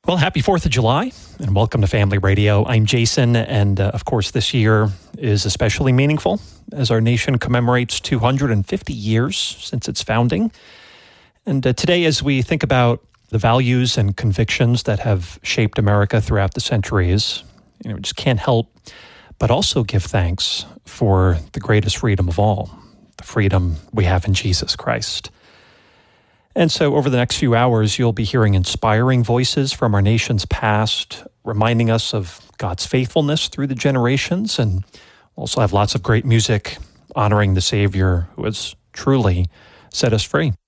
Well, happy 4th of July and welcome to Family Radio. I'm Jason, and of course this year is especially meaningful as our nation commemorates 250 years since its founding. And today, as we think about the values and convictions that have shaped America throughout the centuries, we just can't help but also give thanks for the greatest freedom of all, the freedom we have in Jesus Christ. And so over the next few hours, you'll be hearing inspiring voices from our nation's past, reminding us of God's faithfulness through the generations, and also have lots of great music honoring the Savior who has truly set us free.